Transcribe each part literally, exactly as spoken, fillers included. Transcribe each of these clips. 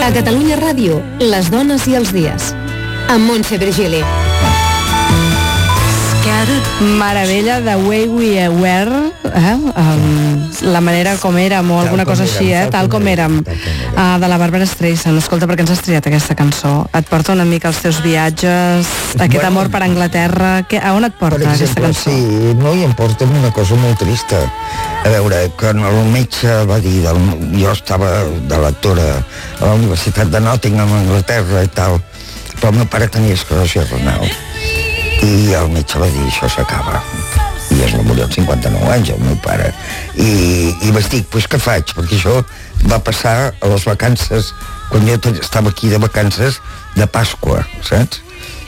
A Catalunya Ràdio, les dones i els dies. Amb Montse Virgili. Meravella, The Way We Were, eh? um, la manera com érem o alguna cosa així, eh? Tal com érem, uh, de la Barbara Streisand. Escolta, per què ens has triat aquesta cançó? Et porta una mica als teus viatges, aquest bueno, amor per Anglaterra, que, a on et porta per exemple, aquesta cançó? Sí, no, i em porta una cosa molt trista. A veure, quan el metge va dir, del, jo estava de lectora a la Universitat de Nottingham, a Anglaterra i tal, però el meu pare tenia esclerosi renal. I el metge va dir, això s'acaba. I es va morir als cinquanta-nou anys, el meu pare. I, i vaig dir, pues què faig? Perquè això va passar a les vacances, quan jo estava aquí de vacances, de Pasqua, saps?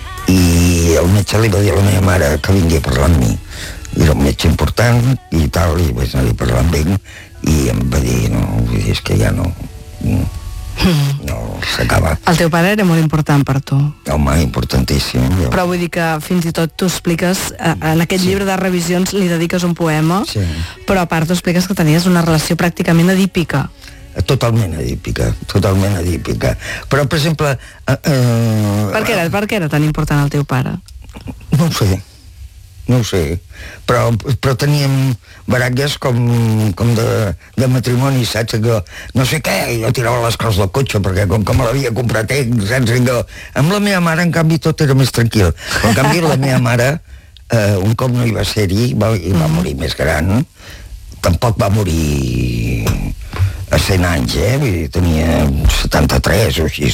I el metge li va dir a la meva mare que vingui a parlar amb mi. I era un metge important i tal, i vaig anar a parlar amb ell, i em va dir, no, vull dir, és que ja no... no. No, s'acaba. El teu pare era molt important per tu. Home, importantíssim. Jo. Però vull dir que fins i tot tu expliques, en aquest sí. llibre de revisions li dediques un poema, sí. però a part tu expliques que tenies una relació pràcticament edípica. Totalment edípica, totalment edípica. Però, per exemple... Eh, eh, per, què era, per què era tan important el teu pare? No ho sé. No ho sé, però, però teníem baralles com, com de, de matrimoni, saps? Que no sé què, jo tirava les coses del cotxe, perquè com que me l'havia comprat ell, saps? Que amb la meva mare, en canvi, tot era més tranquil. En canvi, la meva mare, eh, un cop no hi va ser-hi, va, i va morir més gran, tampoc va morir a cent anys, eh? Vull dir, tenia setanta-tres o així.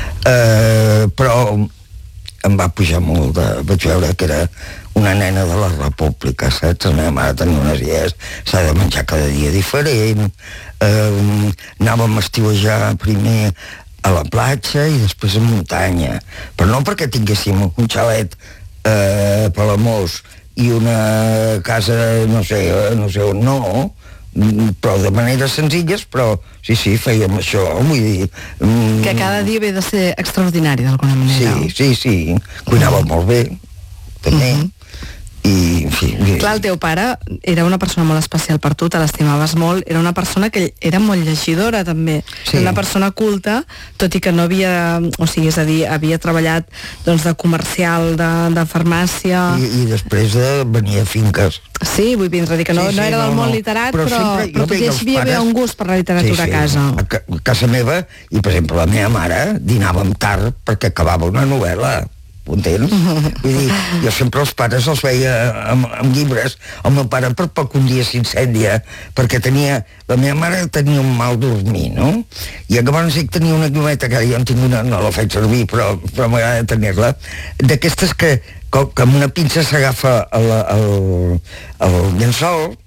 Eh, però em va pujar molt de... Vaig veure que era una nena de la república, saps? La meva mare tenia unes idees, s'ha de menjar cada dia diferent, eh, anàvem a estiuejar primer a la platja i després a muntanya, però no perquè tinguéssim un xalet eh, a Palamós i una casa, no sé, no sé on, no, però de maneres senzilles, però sí, sí, fèiem això, vull dir... Mm, que cada dia ve de ser extraordinari, d'alguna manera. Sí, sí, sí, cuinava mm. molt bé, també. Mm-hmm. I, en fi, i... Clar, el teu pare era una persona molt especial per tu, te l'estimaves molt, era una persona que era molt llegidora també, sí. Era una persona culta, tot i que no havia, o sigui, és a dir, havia treballat doncs de comercial, de, de farmàcia... I, i després de venir a finques. Sí, vull dir que no, sí, sí, no era del no, món literat, però, però, però tot i així hi havia un gust per la literatura sí, sí, a casa. A, a casa meva, i per exemple la meva mare, dinàvem tard perquè acabava una novel·la. Entens? Vull dir, jo sempre els pares els veia amb, amb llibres. El meu pare per poc un dia s'incendia perquè tenia, la meva mare tenia un mal dormir, no? I llavors ell tenia una llumeta, que jo en tinc una, no la faig servir, però, però m'agrada tenir-la, d'aquestes que, com, que amb una pinça s'agafa el, el, el llençol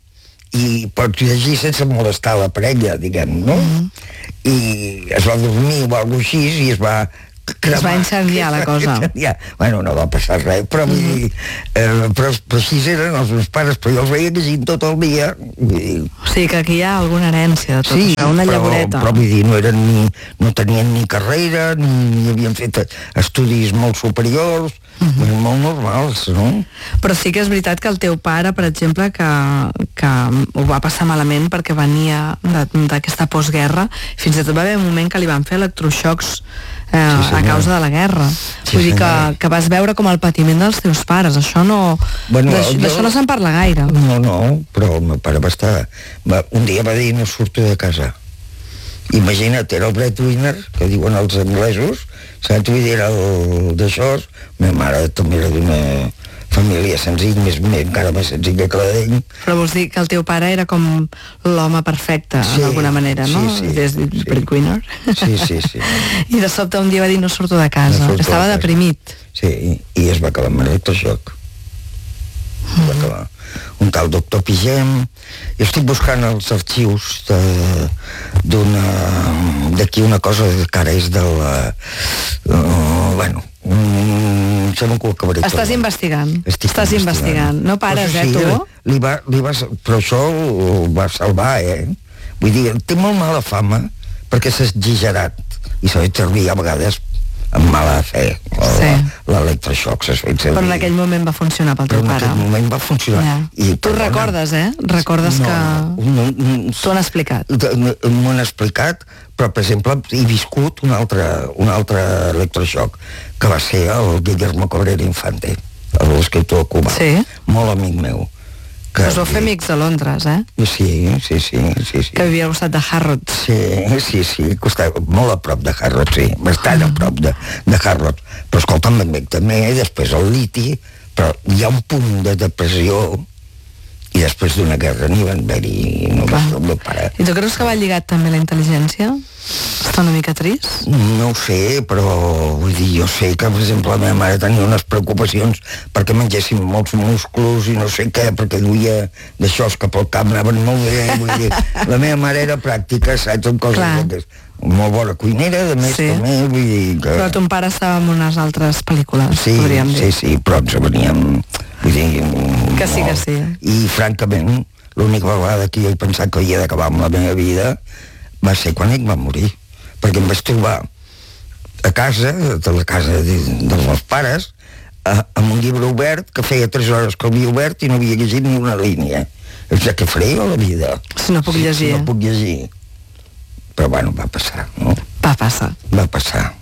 i pots llegir sense molestar la parella, diguem, no? Mm-hmm. I es va dormir o alguna cosa així i es va... Cremar, es va incendiar la cosa. Ja, bueno, no va passar res, però, mm -hmm. eh, però, però així eren els meus pares, però jo els veia llegint tot el dia. Dir... O sigui que aquí hi ha alguna herència de tot sí, això, una però, llavoreta. però vull dir, no, eren ni, no tenien ni carrera, ni, ni havien fet estudis molt superiors, mm -hmm. molt normals, no? Però sí que és veritat que el teu pare, per exemple, que, que ho va passar malament perquè venia d'aquesta postguerra, fins i tot va haver un moment que li van fer electroxocs Eh, sí, a causa de la guerra. Sí, vull dir que, que vas veure com el patiment dels teus pares. Això no, bueno, d'això jo... no se'n parla gaire. No, no, però el meu pare va estar... Va, un dia va dir, no surto de casa. Imagina't, era el breadwinner, que diuen els anglesos, saps? Vull dir, era el d'això. La meva mare també era d'una família senzilla, més, més, encara més senzilla que la d'ell. Però vols dir que el teu pare era com l'home perfecte, sí, d'alguna manera, no? Sí, sí. Des de sí. breadwinner. Sí, sí, sí. I de sobte un dia va dir, no surto de casa. No estava de deprimit. Sí, i es va acabar amb electroxoc. Mm. Va acabar. Un tal doctor Pigem. Jo estic buscant els arxius d'una... d'aquí una cosa que ara és de la... Uh, bueno... Mm, sembla que ho acabaré Estàs tot. investigant. Estic Estàs investigant. investigant. No pares, però, sí, eh, tu? Li va, li va, però això ho va salvar, eh? Vull dir, té molt mala fama perquè s'ha exagerat i s'ha de servir a vegades amb mala fe. Sí. l'electroxoc s'ha fet servir. Però en aquell moment va funcionar pel teu Però en pare. aquell moment va funcionar. Ja. I, tu perdona, recordes, eh? Recordes no, que... No, no, t'ho han explicat. M'ho han explicat, però, per exemple, he viscut un altre, un altre electroxoc, que va ser el Guillermo Cabrera Infante, l'escriptor cubà. Sí. Molt amic meu. Que us vau fer amics a Londres, eh? Sí, sí, sí, sí, sí. Que vivia al costat de Harrods. Sí, sí, sí, costava molt a prop de Harrods, sí, bastant a prop de, de Harrods. Però escolta'm, també, després el liti, però hi ha un punt de depressió i després d'una guerra n'hi van haver-hi només el meu pare. I tu creus que va lligat també la intel·ligència? Està una mica trist? No ho sé, però vull dir, jo sé que, per exemple, la meva mare tenia unes preocupacions perquè mengessin molts músculs i no sé què, perquè duia d'això que pel cap anaven molt bé, vull dir, la meva mare era pràctica, saps, en coses d'aquestes. Molt bona cuinera, de més, sí. També, vull dir que... Però ton pare estava en unes altres pel·lícules, sí, podríem dir. Sí, sí, però ens veníem... Vull dir... Que sí, que sí. I, francament, l'única vegada que jo he pensat que havia d'acabar amb la meva vida va ser quan ell va morir, perquè em vaig trobar a casa, de la casa de, dels meus pares, a, amb un llibre obert que feia tres hores que l'havia obert i no havia llegit ni una línia. O sigui, què faré jo a la vida? Si no puc si, llegir. Si no puc llegir. Però bueno, va passar, no? Va passar. Va passar.